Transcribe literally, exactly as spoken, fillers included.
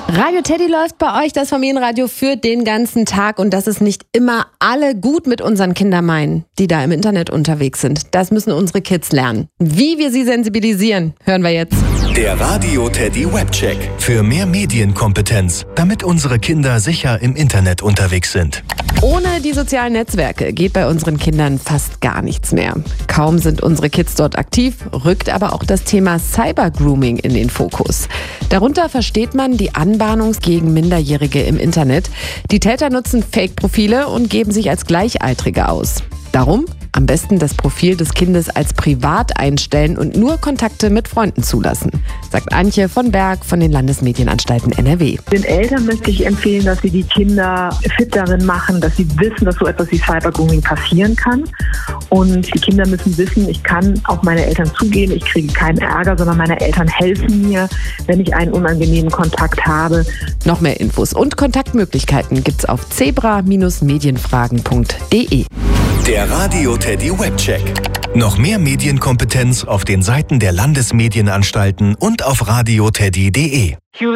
Radio Teddy läuft bei euch, das Familienradio für den ganzen Tag, und dass es nicht immer alle gut mit unseren Kindern meinen, die da im Internet unterwegs sind. Das müssen unsere Kids lernen. Wie wir sie sensibilisieren, hören wir jetzt. Der Radio Teddy Webcheck. Für mehr Medienkompetenz, damit unsere Kinder sicher im Internet unterwegs sind. Ohne die sozialen Netzwerke geht bei unseren Kindern fast gar nichts mehr. Kaum sind unsere Kids dort aktiv, rückt aber auch das Thema Cybergrooming in den Fokus. Darunter versteht man die Anbahnung gegen Minderjährige im Internet. Die Täter nutzen Fake-Profile und geben sich als Gleichaltrige aus. Darum am besten das Profil des Kindes als privat einstellen und nur Kontakte mit Freunden zulassen, sagt Antje von Berg von den Landesmedienanstalten N R W. Den Eltern möchte ich empfehlen, dass sie die Kinder fit darin machen, dass sie wissen, dass so etwas wie Cybergrooming passieren kann. Und die Kinder müssen wissen, ich kann auf meine Eltern zugehen, ich kriege keinen Ärger, sondern meine Eltern helfen mir, wenn ich einen unangenehmen Kontakt habe. Noch mehr Infos und Kontaktmöglichkeiten gibt's auf zebra Bindestrich medienfragen Punkt de. Der Radio Teddy Webcheck. Noch mehr Medienkompetenz auf den Seiten der Landesmedienanstalten und auf radio teddy Punkt de.